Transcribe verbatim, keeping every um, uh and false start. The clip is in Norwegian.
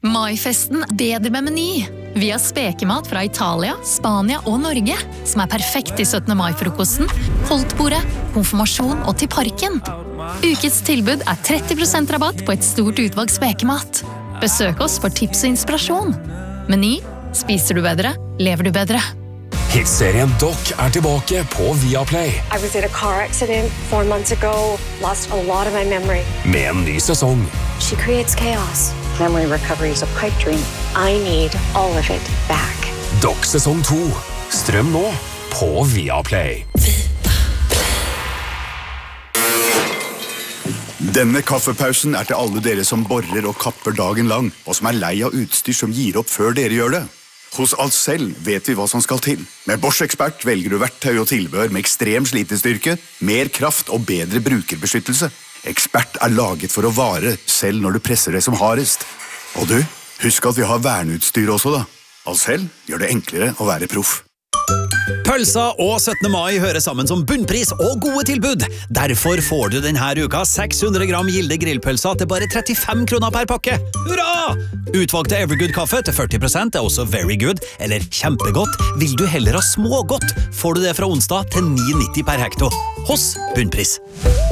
Maifesten bedre med Meny. Vi har spekemat fra Italia, Spania og Norge, som er perfekt til syttende mai-frokosten, holdtbordet, konfirmasjon og til parken. Ukets tilbud er tretti prosent rabatt på et stort utvalg spekemat. Besøk oss for tips og inspirasjon. Meny, spiser du bedre, lever du bedre. Hitserien Doc er tilbake på Viaplay. I was in a car accident four months ago, lost a lot of my memory. Med en ny sesong. She creates chaos. Memory recovery is a pipe dream. I need all of it back. Doc sesong to. Strøm nå på Viaplay. Denne kaffepausen er til alle dere som borrer og kapper dagen lang, og som er lei av utstyr som gir opp før dere gjør det. Hos Ahlsell vet vi hva som skal til. Med Bosch Expert velger du verktøy og tilbehør med ekstrem slitestyrke, mer kraft og bedre brukerbeskyttelse. Expert er laget for å vare, selv når du presser det som hardest. Og du, husk at vi har verneutstyr også da. Ahlsell gjør det enklere å være proff. Pølsa og syttende mai hører sammen som bunnpris og gode tilbud. Derfor får du denne uka seks hundre gram Gilde grillpølsa til bare trettifem kroner per pakke. Hurra! Utvalgte Evergood-kaffe til førti prosent er også very good, eller kjempegodt. Vil du heller ha smågodt, får du det fra onsdag til ni nitti per hekto. Hos Bunnpris.